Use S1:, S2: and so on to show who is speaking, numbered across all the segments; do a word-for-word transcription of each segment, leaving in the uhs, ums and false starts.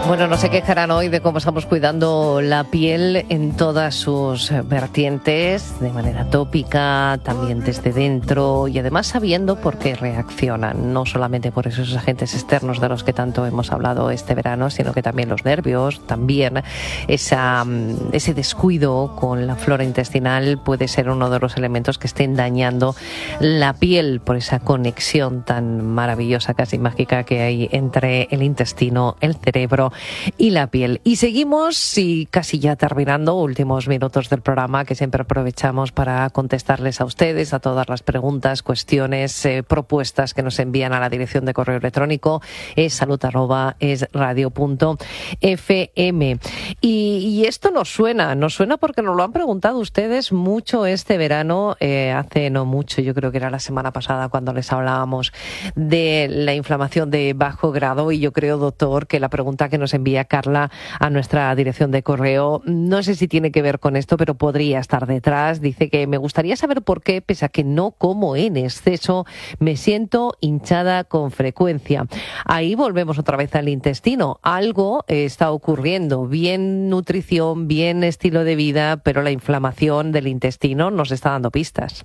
S1: Bueno, no se quejarán hoy de cómo estamos cuidando la piel en todas sus vertientes, de manera tópica, también desde dentro y además sabiendo por qué reaccionan, no solamente por esos agentes externos de los que tanto hemos hablado este verano, sino que también los nervios, también esa, ese descuido con la flora intestinal puede ser uno de los elementos que estén dañando la piel por esa conexión tan maravillosa, casi mágica que hay entre el intestino, el cerebro y la piel. Y seguimos, y casi ya terminando, últimos minutos del programa que siempre aprovechamos para contestarles a ustedes, a todas las preguntas, cuestiones, eh, propuestas que nos envían a la dirección de correo electrónico es salud arroba es radio punto f m. Y, y esto nos suena, nos suena porque nos lo han preguntado ustedes mucho este verano, eh, hace no mucho, yo creo que era la semana pasada cuando les hablábamos de la inflamación de bajo grado, y yo creo, doctor, que la pregunta que nos envía Carla a nuestra dirección de correo, no sé si tiene que ver con esto, pero podría estar detrás. Dice que me gustaría saber por qué, pese a que no como en exceso, me siento hinchada con frecuencia. Ahí volvemos otra vez al intestino. Algo está ocurriendo, bien nutrición, bien estilo de vida, pero la inflamación del intestino nos está dando pistas.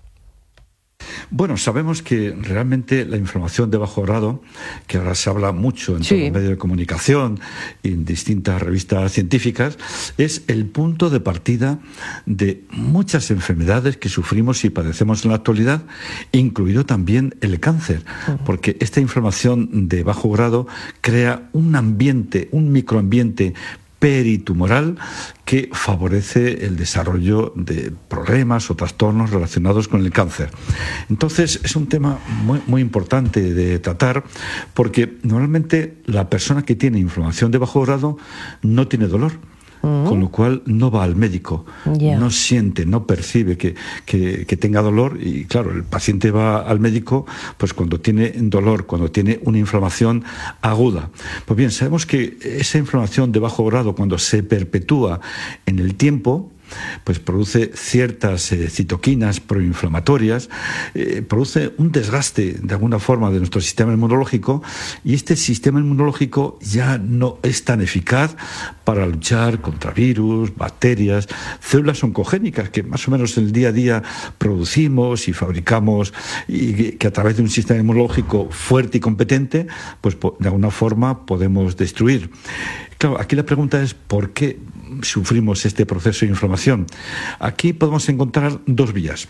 S2: Bueno, sabemos que realmente la inflamación de bajo grado, que ahora se habla mucho en sí. todos los medios de comunicación y en distintas revistas científicas, es el punto de partida de muchas enfermedades que sufrimos y padecemos en la actualidad, incluido también el cáncer, porque esta inflamación de bajo grado crea un ambiente, un microambiente peritumoral que favorece el desarrollo de problemas o trastornos relacionados con el cáncer. Entonces, es un tema muy, muy importante de tratar, porque normalmente la persona que tiene inflamación de bajo grado no tiene dolor. Con lo cual no va al médico, yeah. no siente, no percibe que, que, que tenga dolor, y claro, el paciente va al médico pues cuando tiene dolor, cuando tiene una inflamación aguda. Pues bien, sabemos que esa inflamación de bajo grado, cuando se perpetúa en el tiempo, pues produce ciertas eh, citoquinas proinflamatorias, eh, produce un desgaste de alguna forma de nuestro sistema inmunológico, y este sistema inmunológico ya no es tan eficaz para luchar contra virus, bacterias, células oncogénicas que más o menos en el día a día producimos y fabricamos, y que a través de un sistema inmunológico fuerte y competente, pues de alguna forma podemos destruir. Claro, aquí la pregunta es ¿por qué sufrimos este proceso de inflamación? Aquí podemos encontrar dos vías.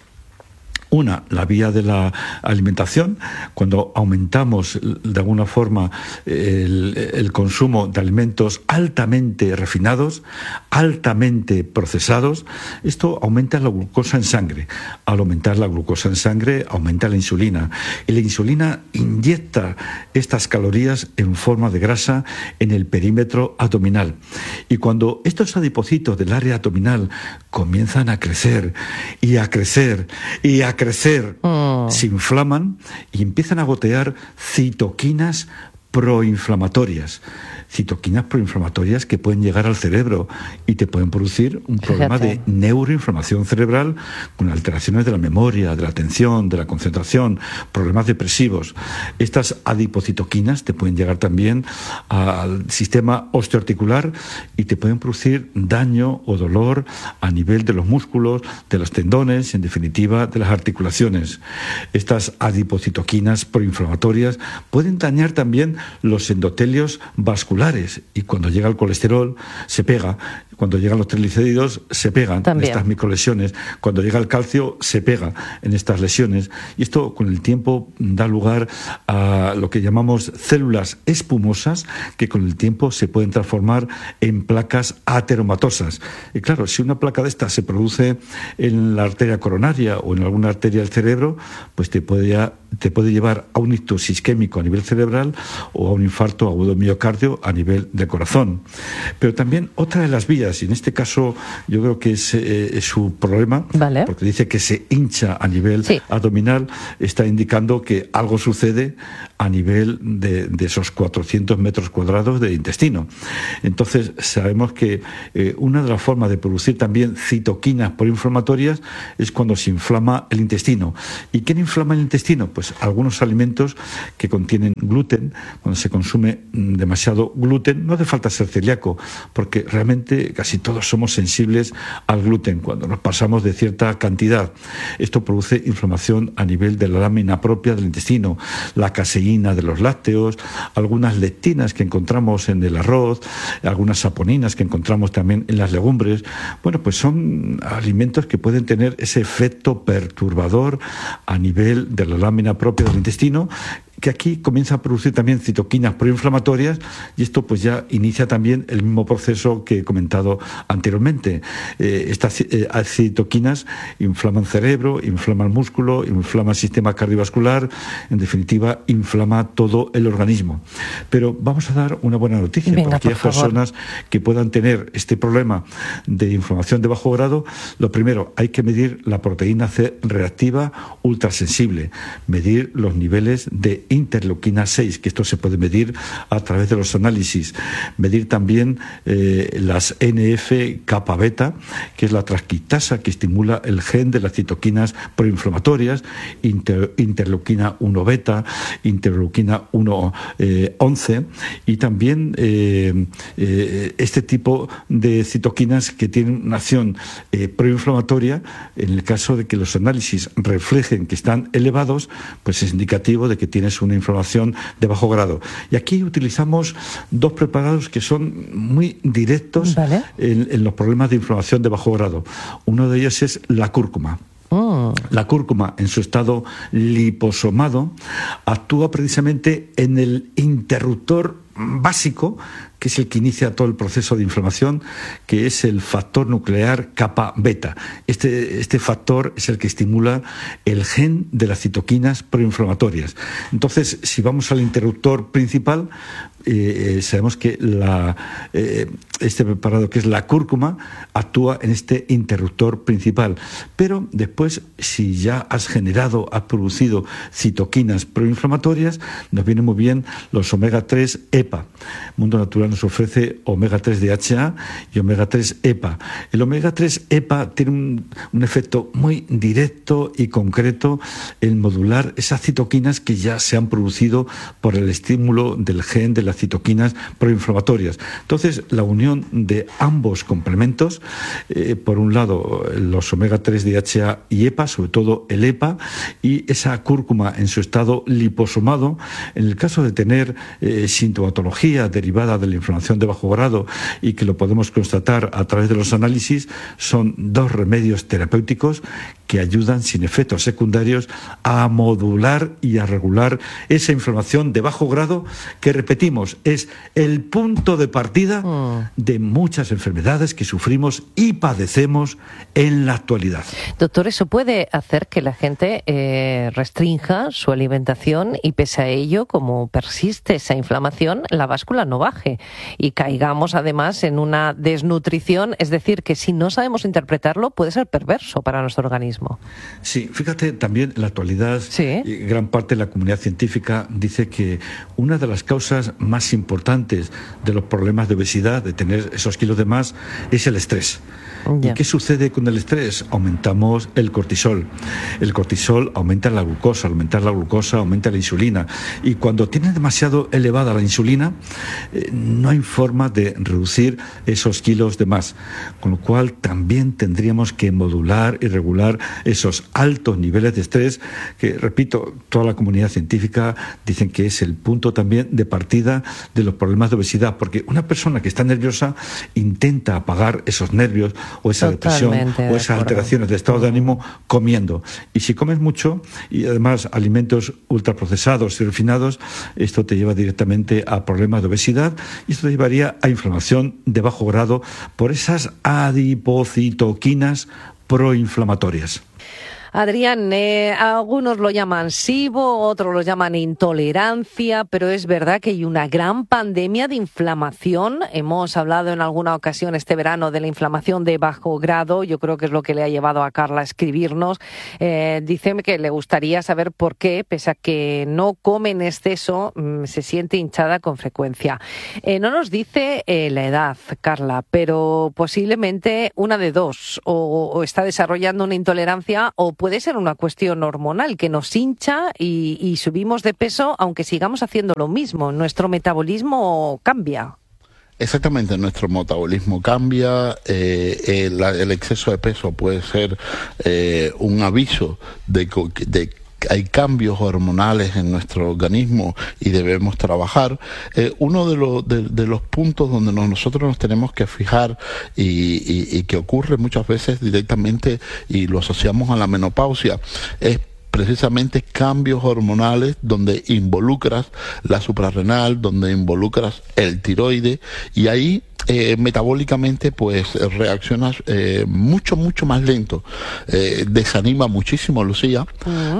S2: Una, la vía de la alimentación, cuando aumentamos de alguna forma el, el consumo de alimentos altamente refinados, altamente procesados. Esto aumenta la glucosa en sangre. Al aumentar la glucosa en sangre, aumenta la insulina. Y la insulina inyecta estas calorías en forma de grasa en el perímetro abdominal. Y cuando estos adipocitos del área abdominal comienzan a crecer y a crecer y a crecer, crecer, mm. se inflaman y empiezan a gotear citoquinas proinflamatorias. Citoquinas proinflamatorias que pueden llegar al cerebro y te pueden producir un problema Fíjate. de neuroinflamación cerebral con alteraciones de la memoria, de la atención, de la concentración, problemas depresivos. Estas adipocitoquinas te pueden llegar también al sistema osteoarticular y te pueden producir daño o dolor a nivel de los músculos, de los tendones, en definitiva de las articulaciones. Estas adipocitoquinas proinflamatorias pueden dañar también los endotelios vasculares, y cuando llega el colesterol se pega, cuando llegan los triglicéridos se pegan También. en estas microlesiones, cuando llega el calcio se pega en estas lesiones, y esto con el tiempo da lugar a lo que llamamos células espumosas que con el tiempo se pueden transformar en placas ateromatosas. Y claro, si una placa de estas se produce en la arteria coronaria o en alguna arteria del cerebro, pues te puede, ya, te puede llevar a un ictus isquémico a nivel cerebral o a un infarto agudo miocardio a nivel del corazón. Pero también otra de las vías, y en este caso yo creo que es, eh, es su problema, vale. porque dice que se hincha a nivel sí. abdominal, está indicando que algo sucede a nivel de, de esos cuatrocientos metros cuadrados de intestino. Entonces, sabemos que eh, una de las formas de producir también citoquinas proinflamatorias es cuando se inflama el intestino. ¿Y quién inflama el intestino? Pues algunos alimentos que contienen gluten. Cuando se consume demasiado gluten, no hace falta ser celíaco, porque realmente casi todos somos sensibles al gluten cuando nos pasamos de cierta cantidad. Esto produce inflamación a nivel de la lámina propia del intestino, la caseína de los lácteos, algunas lectinas que encontramos en el arroz, algunas saponinas que encontramos también en las legumbres. Bueno, pues son alimentos que pueden tener ese efecto perturbador a nivel de la lámina propia del intestino, que aquí comienza a producir también citoquinas proinflamatorias, y esto pues ya inicia también el mismo proceso que he comentado anteriormente. Eh, estas eh, citoquinas inflaman cerebro, inflaman músculo, inflaman el sistema cardiovascular, en definitiva inflama todo el organismo. Pero vamos a dar una buena noticia.
S1: Venga,
S2: para aquellas personas que puedan tener este problema de inflamación de bajo grado. Lo primero, hay que medir la proteína C reactiva ultrasensible, medir los niveles de interleuquina seis, que esto se puede medir a través de los análisis. Medir también eh, las N F kappa beta, que es la transcriptasa que estimula el gen de las citoquinas proinflamatorias, inter, interleuquina uno beta, interleuquina uno once, y también eh, eh, este tipo de citoquinas que tienen una acción eh, proinflamatoria. En el caso de que los análisis reflejen que están elevados, pues es indicativo de que tienes una inflamación de bajo grado. Y aquí utilizamos dos preparados que son muy directos, ¿vale?, en, en los problemas de inflamación de bajo grado. Uno de ellos es la cúrcuma. Oh. La cúrcuma, en su estado liposomado, actúa precisamente en el interruptor básico, que es el que inicia todo el proceso de inflamación, que es el factor nuclear kappa beta. Este, este factor es el que estimula el gen de las citoquinas proinflamatorias. Entonces, si vamos al interruptor principal, eh, sabemos que la, eh, este preparado, que es la cúrcuma, actúa en este interruptor principal. Pero después, si ya has generado, has producido citoquinas proinflamatorias, nos vienen muy bien los omega tres EPA. Mundo Natural nos ofrece omega tres D H A y omega tres EPA. El omega tres EPA tiene un, un efecto muy directo y concreto en modular esas citoquinas que ya se han producido por el estímulo del gen de las citoquinas proinflamatorias. Entonces, la unión de ambos complementos, eh, por un lado los omega tres D H A y EPA, sobre todo el EPA, y esa cúrcuma en su estado liposomado, en el caso de tener eh, sintomatología derivada de la inflamación de bajo grado, y que lo podemos constatar a través de los análisis, son dos remedios terapéuticos que ayudan sin efectos secundarios a modular y a regular esa inflamación de bajo grado, que, repetimos, es el punto de partida oh. de muchas enfermedades que sufrimos y padecemos en la actualidad.
S1: Doctor, ¿eso puede hacer que la gente eh, restrinja su alimentación y, pese a ello, como persiste esa inflamación, la báscula no baje y caigamos además en una desnutrición? Es decir, que si no sabemos interpretarlo, puede ser perverso para nuestro organismo.
S2: Sí, fíjate, también en la actualidad, ¿sí?, gran parte de la comunidad científica dice que una de las causas más importantes de los problemas de obesidad, de tener esos kilos de más, es el estrés. Ya. ¿Y qué sucede con el estrés? Aumentamos el cortisol. El cortisol aumenta la glucosa, al aumentar la glucosa aumenta la insulina. Y cuando tienes demasiado elevada la insulina, eh, no hay forma de reducir esos kilos de más. Con lo cual también tendríamos que modular y regular esos altos niveles de estrés, que, repito, toda la comunidad científica dicen que es el punto también de partida de los problemas de obesidad, porque una persona que está nerviosa intenta apagar esos nervios o esa Totalmente depresión o esas alteraciones de estado de ánimo comiendo. Y si comes mucho y además alimentos ultraprocesados y refinados, esto te lleva directamente a problemas de obesidad, y esto te llevaría a inflamación de bajo grado por esas adipocitoquinas proinflamatorias.
S1: Adrián, eh, algunos lo llaman SIBO, otros lo llaman intolerancia, pero es verdad que hay una gran pandemia de inflamación. Hemos hablado en alguna ocasión este verano de la inflamación de bajo grado. Yo creo que es lo que le ha llevado a Carla a escribirnos. Eh, dice que le gustaría saber por qué, pese a que no come en exceso, mmm, se siente hinchada con frecuencia. Eh, no nos dice eh, la edad, Carla, pero posiblemente una de dos, o, o está desarrollando una intolerancia o puede ser una cuestión hormonal que nos hincha y, y subimos de peso aunque sigamos haciendo lo mismo. Nuestro metabolismo cambia.
S3: Exactamente, nuestro metabolismo cambia, eh, el, el exceso de peso puede ser eh, un aviso de, de hay cambios hormonales en nuestro organismo y debemos trabajar. Eh, uno de, lo, de, de los puntos donde nos, nosotros nos tenemos que fijar y, y, y que ocurre muchas veces directamente y lo asociamos a la menopausia es precisamente cambios hormonales donde involucras la suprarrenal, donde involucras el tiroide y ahí Eh, metabólicamente pues reaccionas eh, mucho mucho más lento, eh, desanima muchísimo, Lucía. Uh-huh.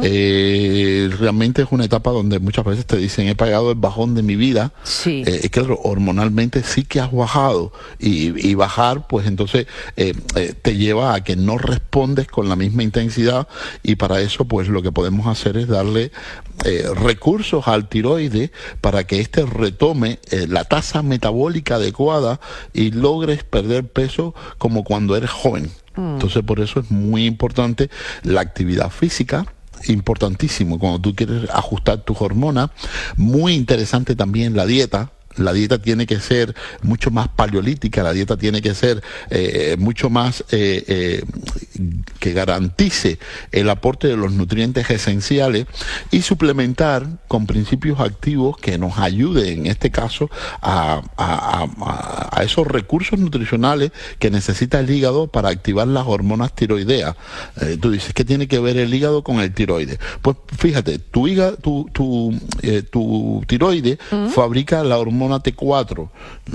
S3: eh, realmente es una etapa donde muchas veces te dicen he pagado el bajón de mi vida.
S1: Sí.
S3: Eh, claro, hormonalmente sí que has bajado y, y bajar pues entonces eh, eh, te lleva a que no respondes con la misma intensidad y para eso pues lo que podemos hacer es darle eh, recursos al tiroide para que éste retome eh, la tasa metabólica adecuada y logres perder peso como cuando eres joven. Mm. Entonces por eso es muy importante la actividad física, importantísimo cuando tú quieres ajustar tus hormonas, muy interesante también la dieta. La dieta tiene que ser mucho más paleolítica, la dieta tiene que ser eh, mucho más eh, eh, que garantice el aporte de los nutrientes esenciales y suplementar con principios activos que nos ayuden, en este caso, a, a, a, a esos recursos nutricionales que necesita el hígado para activar las hormonas tiroideas. Eh, tú dices, ¿qué tiene que ver el hígado con el tiroide? Pues fíjate, tu hígado, tu, tu, eh, tu tiroide ¿Mm? fabrica la hormona T cuatro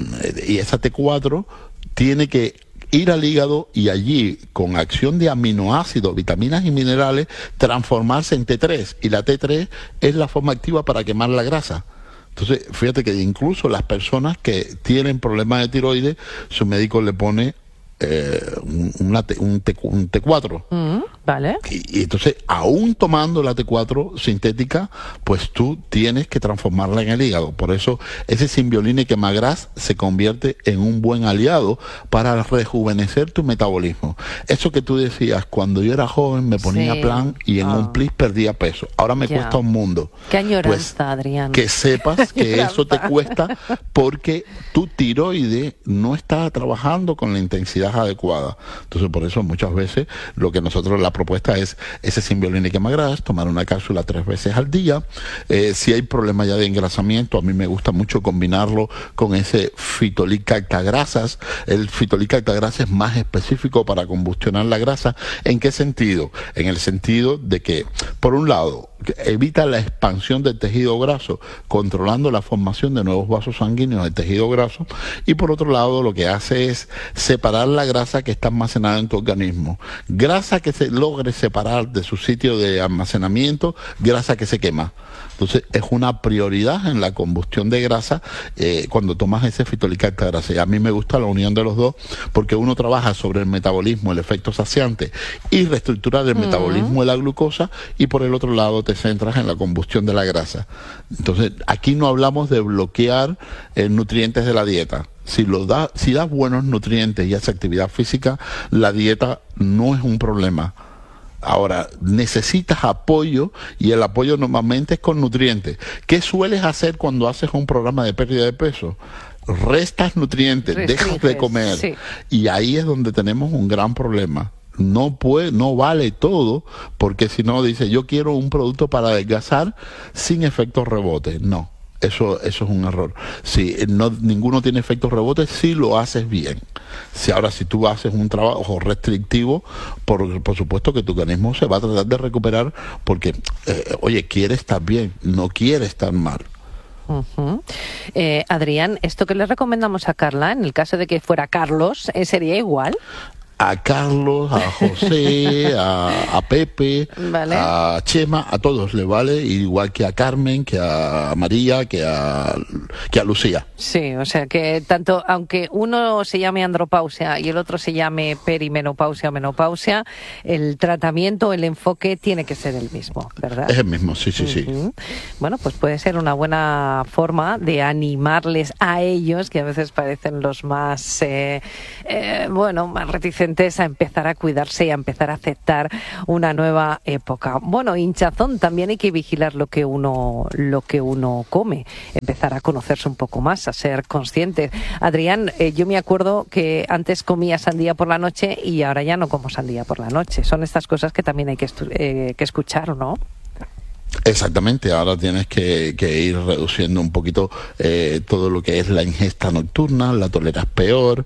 S3: y esa T cuatro tiene que ir al hígado y allí con acción de aminoácidos, vitaminas y minerales transformarse en T tres y la T tres es la forma activa para quemar la grasa. Entonces fíjate que incluso las personas que tienen problemas de tiroides su médico le pone eh, una T, un, T, un T cuatro.
S1: Mm, vale.
S3: Y, y entonces, aún tomando la T cuatro sintética, pues tú tienes que transformarla en el hígado. Por eso, ese Symbioline Quemagras se convierte en un buen aliado para rejuvenecer tu metabolismo. Eso que tú decías, cuando yo era joven me ponía sí. plan y en oh. un plis perdía peso. Ahora me ya. cuesta un mundo.
S1: Qué añoranza, pues,
S3: Adrián. Que sepas que eso te cuesta porque tu tiroide no está trabajando con la intensidad adecuada. Entonces por eso muchas veces lo que nosotros la propuesta es ese Symbioline Quemagras, tomar una cápsula tres veces al día. Eh, si hay problema ya de engrasamiento, a mí me gusta mucho combinarlo con ese fitolicactagrasas. El fitolicactagrasas es más específico para combustionar la grasa. ¿En qué sentido? En el sentido de que, por un lado, evita la expansión del tejido graso, controlando la formación de nuevos vasos sanguíneos del tejido graso, y por otro lado lo que hace es separar la grasa que está almacenada en tu organismo. Grasa que se logre separar de su sitio de almacenamiento, grasa que se quema. Entonces es una prioridad en la combustión de grasa eh, cuando tomas ese fitolicactagrasa. Y a mí me gusta la unión de los dos porque uno trabaja sobre el metabolismo, el efecto saciante y reestructurar el uh-huh. metabolismo de la glucosa, y por el otro lado te centras en la combustión de la grasa. Entonces aquí no hablamos de bloquear eh, nutrientes de la dieta. Si, lo da, si das buenos nutrientes y haces actividad física, la dieta no es un problema. Ahora, necesitas apoyo y el apoyo normalmente es con nutrientes. ¿Qué sueles hacer cuando haces un programa de pérdida de peso? Restas nutrientes, Restringes, dejas de comer. Sí. Y ahí es donde tenemos un gran problema. No puede, no vale todo, porque si no dice yo quiero un producto para adelgazar sin efectos rebotes. No. Eso, eso es un error. Si no, ninguno tiene efectos rebotes, si lo haces bien. Si ahora si tú haces un trabajo restrictivo, por, por supuesto que tu organismo se va a tratar de recuperar porque, eh, oye, quiere estar bien, no quiere estar mal.
S1: Uh-huh. eh, Adrián, esto que le recomendamos a Carla, en el caso de que fuera Carlos, ¿eh, sería igual?
S3: a Carlos, a José, a, a Pepe, ¿vale? A Chema, a todos le vale, igual que a Carmen, que a María, que a, que a Lucía.
S1: Sí, o sea que tanto, aunque uno se llame andropausia y el otro se llame perimenopausia o menopausia, el tratamiento, el enfoque tiene que ser el mismo, ¿verdad?
S3: Es el mismo, sí, sí, sí.
S1: Uh-huh. Bueno, pues puede ser una buena forma de animarles a ellos, que a veces parecen los más, eh, eh, bueno, más reticentes a empezar a cuidarse y a empezar a aceptar una nueva época. Bueno, hinchazón, también hay que vigilar lo que uno lo que uno come, empezar a conocerse un poco más, a ser conscientes. Adrián, eh, yo me acuerdo que antes comía sandía por la noche y ahora ya no como sandía por la noche. Son estas cosas que también hay que, estu- eh, que escuchar, ¿no?
S3: Exactamente, ahora tienes que, que ir reduciendo un poquito eh, todo lo que es la ingesta nocturna, la toleras peor.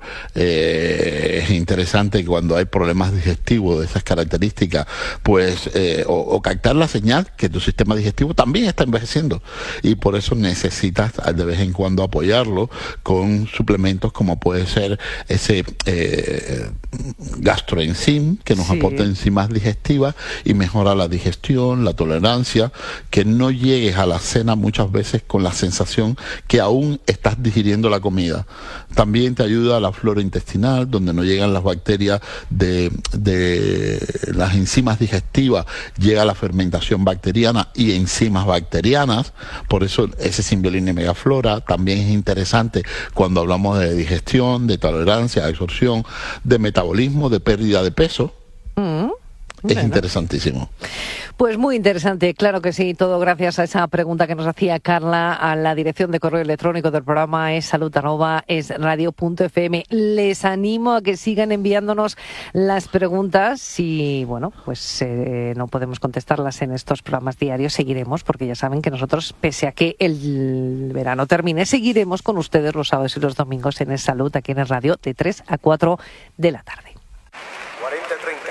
S3: Eh, es interesante que cuando hay problemas digestivos de esas características, pues eh, o, o captar la señal que tu sistema digestivo también está envejeciendo, y por eso necesitas de vez en cuando apoyarlo con suplementos como puede ser ese eh, gastroenzim, que nos sí. aporta enzimas digestivas y mejora la digestión, la tolerancia, que no llegues a la cena muchas veces con la sensación que aún estás digiriendo la comida. También te ayuda a la flora intestinal, donde no llegan las bacterias de, de las enzimas digestivas, llega la fermentación bacteriana y enzimas bacterianas. Por eso ese Symbiolin y Megaflora también es interesante cuando hablamos de digestión, de tolerancia, de absorción, de metabolismo, de pérdida de peso. Mm. Es bueno. Interesantísimo.
S1: Pues muy interesante, claro que sí, todo gracias a esa pregunta que nos hacía Carla. A la dirección de correo electrónico del programa es salud arroba es radio punto f m. Les animo a que sigan enviándonos las preguntas. Si, bueno, pues eh, no podemos contestarlas en estos programas diarios, seguiremos, porque ya saben que nosotros, pese a que el verano termine, seguiremos con ustedes los sábados y los domingos en Es Salud, aquí en el radio, de tres a cuatro de la tarde.
S4: cuarenta treinta.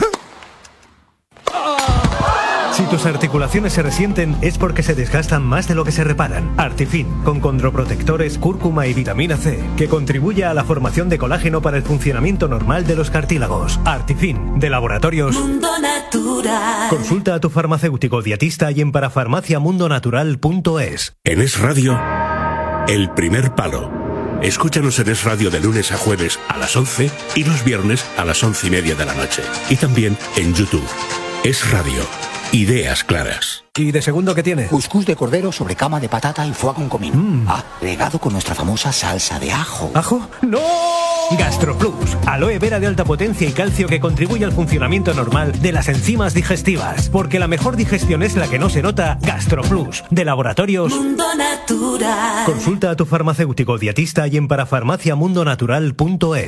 S5: Si tus articulaciones se resienten es porque se desgastan más de lo que se reparan. Artifin, con condroprotectores, cúrcuma y vitamina C, que contribuye a la formación de colágeno para el funcionamiento normal de los cartílagos. Artifin, de Laboratorios
S6: Mundo Natural.
S5: Consulta a tu farmacéutico dietista y en parafarmacia mundo natural punto es.
S7: En Es Radio, El Primer Palo. Escúchanos en Es Radio de lunes a jueves a las once y los viernes a las once y media de la noche. Y también en YouTube. Es Radio. Ideas claras.
S5: ¿Y de segundo qué tiene?
S8: Cuscús de cordero sobre cama de patata y foie con comino. Mm. Ah, regado con nuestra famosa salsa de ajo.
S5: ¿Ajo? ¡No! GastroPlus, aloe vera de alta potencia y calcio que contribuye al funcionamiento normal de las enzimas digestivas. Porque la mejor digestión es la que no se nota. GastroPlus, de Laboratorios
S6: Mundo Natural.
S5: Consulta a tu farmacéutico dietista y en parafarmacia mundo natural punto es.